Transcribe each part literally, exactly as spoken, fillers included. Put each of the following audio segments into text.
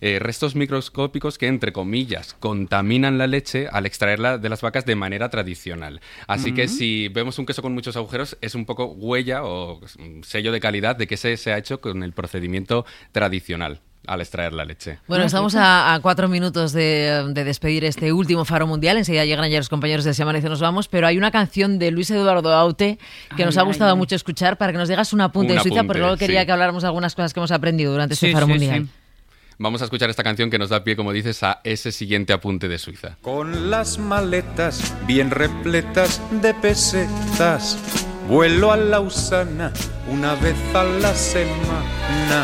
eh, restos microscópicos que, entre comillas, contaminan la leche al extraerla de las vacas de manera tradicional. Así uh-huh. que si vemos un queso con muchos agujeros, es un poco huella o sello de calidad de que ese se ha hecho con el procedimiento tradicional al extraer la leche. Bueno, estamos a, a cuatro minutos de, de despedir este último Faro Mundial. Enseguida llegan ya los compañeros de Se Amanece, nos vamos. Pero hay una canción de Luis Eduardo Aute que ay, nos ha gustado ay, mucho escuchar para que nos digas un apunte un de Suiza, apunte, porque luego quería sí. que habláramos de algunas cosas que hemos aprendido durante este sí, Faro sí, Mundial. Sí. Vamos a escuchar esta canción que nos da pie, como dices, a ese siguiente apunte de Suiza. Con las maletas bien repletas de pesetas, vuelo a Lausana una vez a la semana.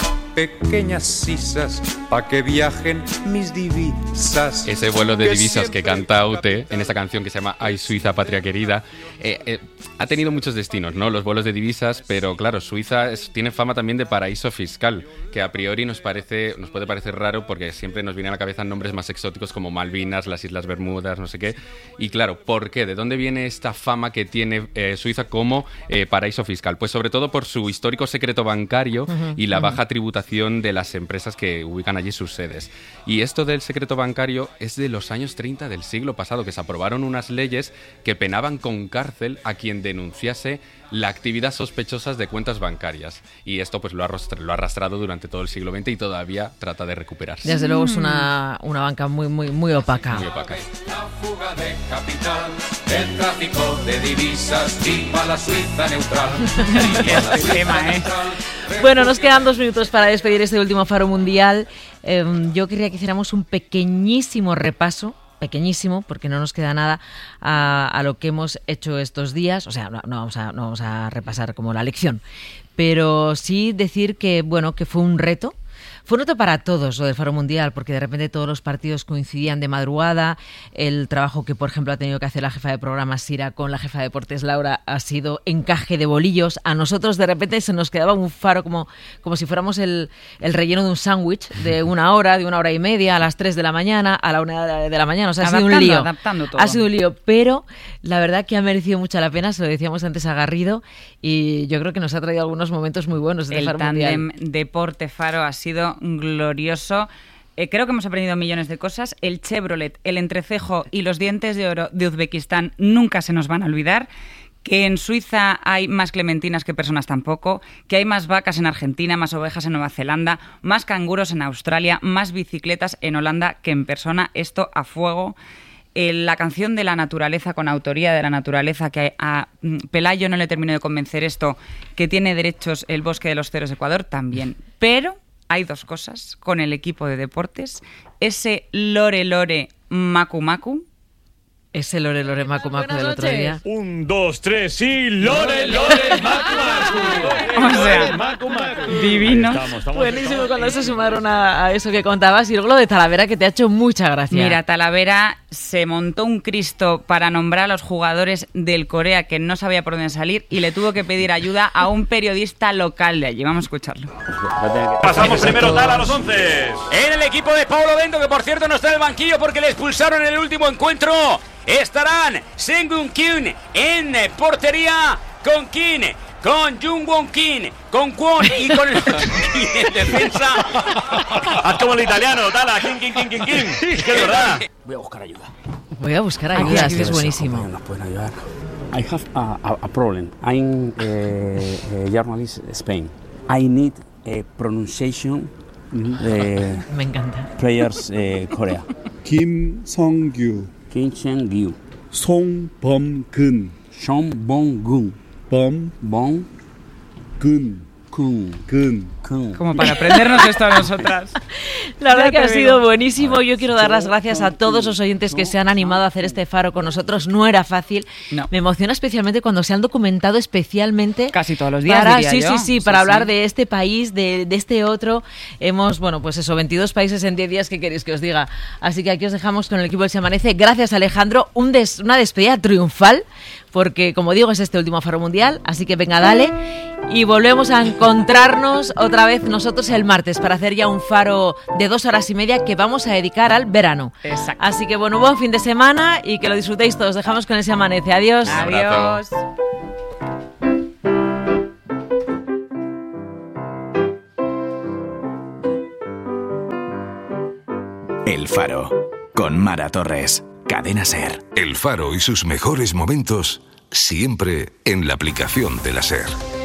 Pequeñas sisas pa' que viajen mis divisas. Ese vuelo de divisas que canta Aute en esta canción que se llama Ay Suiza, patria querida, eh, eh, ha tenido muchos destinos, ¿no? Los vuelos de divisas, pero claro, Suiza es, tiene fama también de paraíso fiscal, que a priori nos parece, nos puede parecer raro porque siempre nos vienen a la cabeza nombres más exóticos como Malvinas, las Islas Bermudas, no sé qué. Y claro, ¿por qué? ¿De dónde viene esta fama que tiene eh, Suiza como eh, paraíso fiscal? Pues sobre todo por su histórico secreto bancario uh-huh, y la uh-huh. baja tributación de las empresas que ubican allí sus sedes. Y esto del secreto bancario es de los años treinta del siglo pasado, que se aprobaron unas leyes que penaban con cárcel a quien denunciase la actividad sospechosa de cuentas bancarias. Y esto pues lo ha, lo ha arrastrado durante todo el siglo veinte y todavía trata de recuperarse. Desde luego es una, una banca muy, muy, muy opaca. Muy opaca. La fuga de capital, el tráfico de divisas, viva la Suiza neutral. Este tema, ¿eh? Bueno, nos quedan dos minutos para despedir este último Faro Mundial. Eh, yo quería que hiciéramos un pequeñísimo repaso, pequeñísimo, porque no nos queda nada a, a lo que hemos hecho estos días. O sea, no, no, vamos a, no vamos a repasar como la lección, pero sí decir que, bueno, que fue un reto. Fue un reto para todos lo del Faro Mundial, porque de repente todos los partidos coincidían de madrugada. El trabajo que, por ejemplo, ha tenido que hacer la jefa de programa Sira con la jefa de deportes Laura ha sido encaje de bolillos. A nosotros de repente se nos quedaba un faro como, como si fuéramos el, el relleno de un sándwich de una hora, de una hora y media, a las tres de la mañana, a la una de la mañana. O sea, ha sido un lío. Adaptando todo. Ha sido un lío, pero la verdad que ha merecido mucha la pena, se lo decíamos antes a Garrido, y yo creo que nos ha traído algunos momentos muy buenos del Faro Mundial. El tándem Deporte Faro ha sido glorioso. Eh, creo que hemos aprendido millones de cosas. El Chevrolet, el entrecejo y los dientes de oro de Uzbekistán nunca se nos van a olvidar. Que en Suiza hay más clementinas que personas tampoco, que hay más vacas en Argentina, más ovejas en Nueva Zelanda, más canguros en Australia, más bicicletas en Holanda que en persona. Esto a fuego. Eh, la canción de la naturaleza, con autoría de la naturaleza, que a Pelayo no le terminó de convencer esto, que tiene derechos el Bosque de los Ceros de Ecuador, también. Pero hay dos cosas con el equipo de deportes. Ese lore lore macu macu. Ese lore lore macu macu del otro día. Un, dos, tres y lore lore macu macu. O sea, macu macu. Divino. Estamos, estamos, Buenísimo estamos cuando aquí. se sumaron a, a eso que contabas. Y luego lo de Talavera, que te ha hecho mucha gracia. Mira, Talavera se montó un Cristo para nombrar a los jugadores del Corea que no sabía por dónde salir y le tuvo que pedir ayuda a un periodista local de allí. Vamos a escucharlo. Pasamos primero tal a los once. En el equipo de Paulo Bento, que por cierto no está en el banquillo porque le expulsaron en el último encuentro, estarán Sengun Kyun en portería, con Kim, con Jungwon Kim, con Kwon y con el en defensa. Haz como el italiano, Tala, Kim, Kim, Kim, Kim, Kim. Es que es verdad. Voy a buscar ayuda. Voy a buscar ayuda, es que es buenísimo. Nos pueden ayudar. I have a, a, a problem. I'm a, a journalist in Spain. I need a pronunciation uh, Me encanta. players uh, Korea. Kim Song-gyu, Kim Chang-gyu, Song Bom-gun, Song Bong-gun, Bom-gun, Kun, Kun. Kun. Como para aprendernos esto a nosotras. La verdad Ya que te ha digo. sido buenísimo. Yo quiero dar las gracias a todos los oyentes que se han animado a hacer este faro con nosotros. No era fácil. No. Me emociona especialmente cuando se han documentado especialmente. Casi todos los días, Para, diría sí, yo. sí, sí, Sí, para sí. hablar de este país, de, de este otro. Hemos, bueno, pues eso, veintidós países en diez días. ¿Qué queréis que os diga? Así que aquí os dejamos con el equipo del Se Amanece. Gracias, Alejandro. Un des, una despedida triunfal, porque, como digo, es este último Faro Mundial. Así que venga, dale. Y volvemos a encontrarnos otra vez nosotros el martes para hacer ya un faro de dos horas y media que vamos a dedicar al verano. Exacto. Así que bueno, buen fin de semana y que lo disfrutéis todos. Dejamos con el Se Amanece. Adiós. Adiós. El Faro, con Mara Torres, Cadena SER. El Faro y sus mejores momentos siempre en la aplicación de la SER.